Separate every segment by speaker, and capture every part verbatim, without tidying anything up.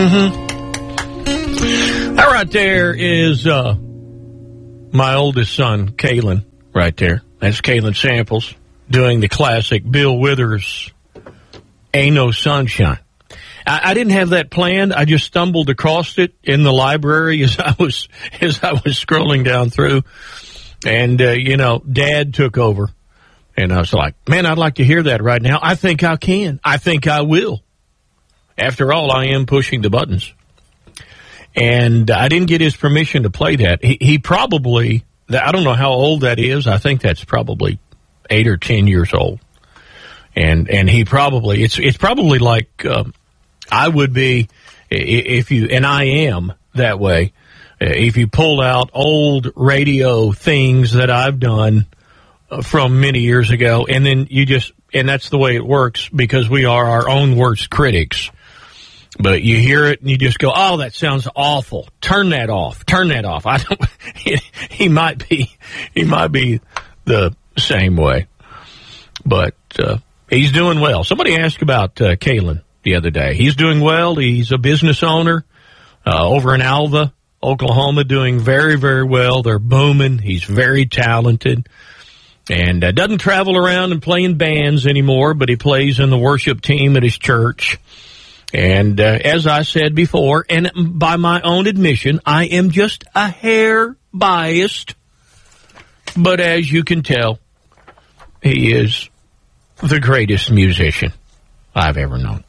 Speaker 1: Mm-hmm. That right there is uh, my oldest son, Kalen, right there. That's Kalen Samples doing the classic Bill Withers, Ain't No Sunshine. I, I didn't have that planned. I just stumbled across it in the library as I was as I was scrolling down through. And, uh, you know, Dad took over. And I was like, man, I'd like to hear that right now. I think I can. I think I will. After all, I am pushing the buttons. And I didn't get his permission to play that. He, he probably, I don't know how old that is. I think that's probably eight or ten years old. And and he probably, it's it's probably like um, I would be if you, and I am that way, if you pull out old radio things that I've done from many years ago, and then you just, and that's the way it works because we are our own worst critics. But you hear it and you just go, oh, that sounds awful. Turn that off. Turn that off. I don't, he, he might be, he might be the same way. But, uh, he's doing well. Somebody asked about, uh, Kalen the other day. He's doing well. He's a business owner, uh, over in Alva, Oklahoma, doing very, very well. They're booming. He's very talented and uh, doesn't travel around and play in bands anymore, but he plays in the worship team at his church. And uh, as I said before, and by my own admission, I am just a hair biased. But as you can tell, he is the greatest musician I've ever known.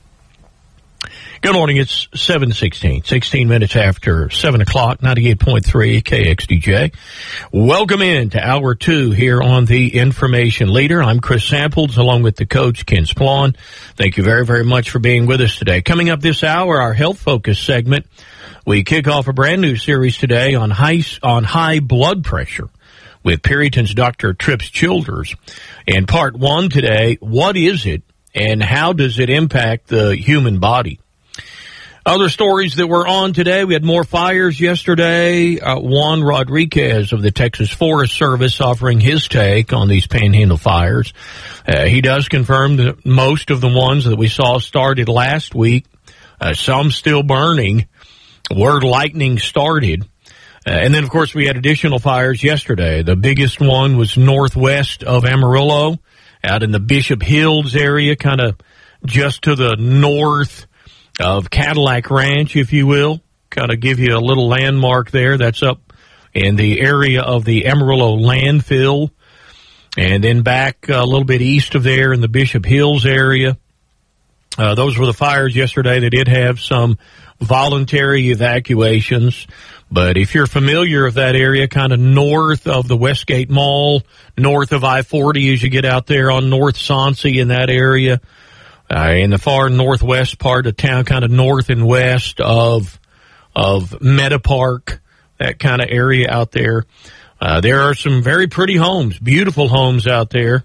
Speaker 1: Good morning. It's seven sixteen, sixteen minutes after seven o'clock, ninety-eight point three K X D J. Welcome in to hour two here on The Information Leader. I'm Chris Samples along with the coach, Ken Splawn. Thank you very, very much for being with us today. Coming up this hour, our Health Focus segment. We kick off a brand new series today on high, on high blood pressure with Perryton's Doctor Trips Childers. In part one today, what is it and how does it impact the human body? Other stories that were on today, we had more fires yesterday. Uh, Juan Rodriguez of the Texas Forest Service offering his take on these Panhandle fires. Uh, he does confirm that most of the ones that we saw started last week, uh, some still burning, where lightning started. Uh, and then, of course, we had additional fires yesterday. The biggest one was northwest of Amarillo, out in the Bishop Hills area, kind of just to the north of Cadillac Ranch, if you will. Kind of give you a little landmark there. That's up in the area of the Amarillo landfill. And then back a little bit east of there in the Bishop Hills area. Uh, those were the fires yesterday. They did have some voluntary evacuations. But if you're familiar with that area, kind of north of the Westgate Mall, north of I forty as you get out there on North Soncy in that area, Uh, in the far northwest part of town, kind of north and west of of Meta Park, that kind of area out there. Uh, there are some very pretty homes, beautiful homes out there.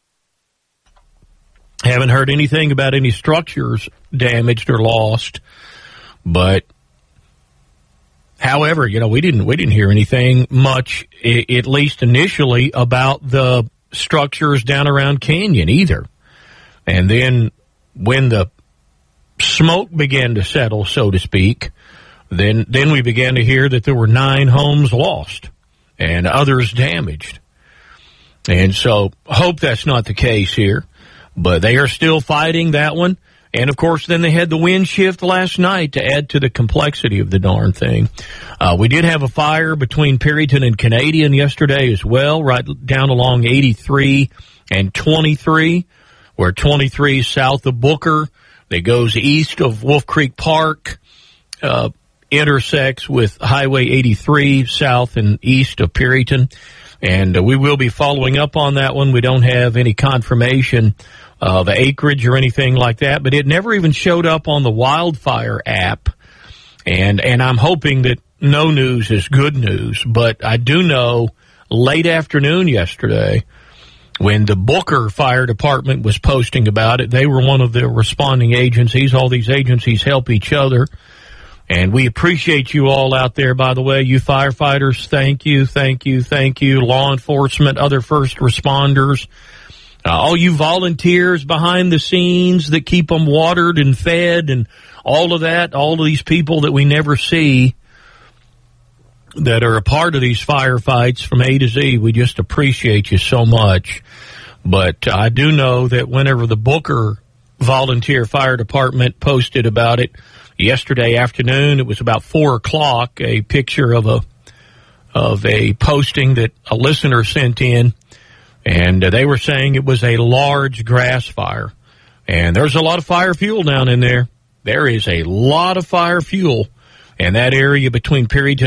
Speaker 1: Haven't heard anything about any structures damaged or lost, but however, you know, we didn't we didn't hear anything much, I- at least initially, about the structures down around Canyon either. And then when the smoke began to settle, so to speak, then then we began to hear that there were nine homes lost and others damaged. And so hope that's not the case here, but they are still fighting that one. And, of course, then they had the wind shift last night to add to the complexity of the darn thing. Uh, we did have a fire between Perryton and Canadian yesterday as well, right down along eighty-three and twenty-three. Where twenty-three south of Booker, that goes east of Wolf Creek Park, uh, intersects with Highway eighty-three south and east of Perryton. And uh, we will be following up on that one. We don't have any confirmation of acreage or anything like that, but it never even showed up on the Wildfire app. And, and I'm hoping that no news is good news, but I do know late afternoon yesterday, when the Booker Fire Department was posting about it, they were one of the responding agencies. All these agencies help each other. And we appreciate you all out there, by the way. You firefighters, thank you, thank you, thank you. Law enforcement, other first responders. Uh, all you volunteers behind the scenes that keep them watered and fed and all of that, all of these people that we never see that are a part of these firefights from A to Z, we just appreciate you so much. But I do know that whenever the Booker Volunteer Fire Department posted about it yesterday afternoon, it was about four o'clock, a picture of a of a posting that a listener sent in, and uh, they were saying it was a large grass fire. And there's a lot of fire fuel down in there. There is a lot of fire fuel. And that area between Perryton